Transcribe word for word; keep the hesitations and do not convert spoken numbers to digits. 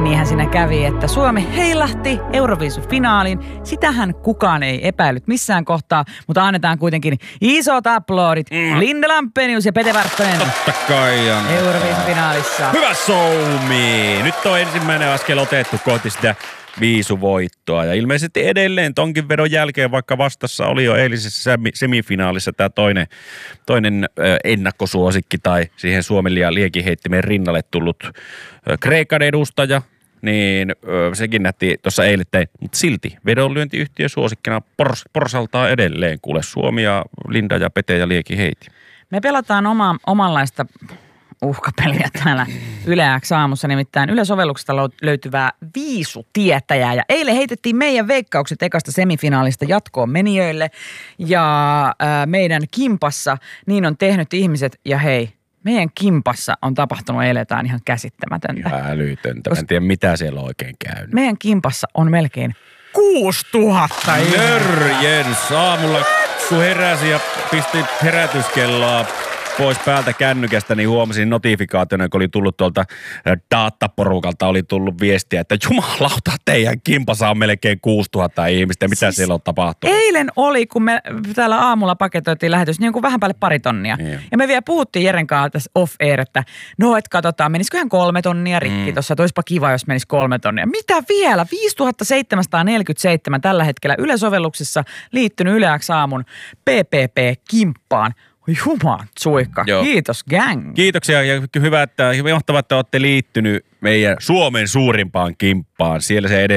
niinhän siinä kävi, että Suomi heilahti Euroviisu-finaaliin. Sitähän kukaan ei epäillyt missään kohtaa, mutta annetaan kuitenkin isot aplodit. Mm. Linda Lampenius ja Pete Varttonen. Totta kai. Euroviisu-finaalissa. Hyvä Soumi! Nyt on ensimmäinen askel otettu kohti sitä viisuvoittoa. Ja ilmeisesti edelleen tonkin vedon jälkeen, vaikka vastassa oli jo eilisessä semifinaalissa tämä toinen, toinen ennakkosuosikki tai siihen Suomen ja liekiheittimen rinnalle tullut Kreikan edustaja, niin sekin nähtiin tuossa eilettäin. Mutta silti vedonlyöntiyhtiö suosikkina pors, porsaltaa edelleen. Kuule Suomi ja Linda ja Pete ja Lieki heiti. Me pelataan oma, omanlaista uhkapeliä täällä Yle X aamussa, nimittäin Yle-sovelluksesta löytyvää viisutietäjää. Ja eilen heitettiin meidän veikkaukset ekasta semifinaalista jatkoon menijöille. Ja ää, meidän kimpassa niin on tehnyt ihmiset, ja hei, meidän kimpassa on tapahtunut eilen jotain ihan käsittämätöntä. Ihan älytöntä. Mä en tiedä, mitä siellä on oikein käynyt. Meidän kimpassa on melkein kuusituhatta. Jörjens, aamulla kun heräsi ja pisti herätyskelloa pois päältä kännykästä, niin huomasin notifikaationa, kun oli tullut tuolta dataporukalta, oli tullut viestiä, että jumalauta, teidän kimpassa on melkein kuusituhatta ihmistä. Mitä siis siellä on tapahtunut? Eilen oli, kun me täällä aamulla paketoitiin lähetys, niin kuin vähän päälle pari tonnia. Niin. Ja me vielä puhuttiin Jeren kanssa tässä off-air, että no, et katsotaan, menisiköhän kolme tonnia rikki mm. tuossa, että olisipa kiva, jos menisi kolme tonnia. Mitä vielä? viisituhatta seitsemänsataaneljäkymmentäseitsemän tällä hetkellä Yle-sovelluksessa liittynyt Yle X aamun P P P-kimppaan. Juman suikka. Joo. Kiitos gang. Kiitoksia ja hyvä, että mahtavaa, että olette liittynyt meidän Suomen suurimpaan kimppaan. Siellä se edelleen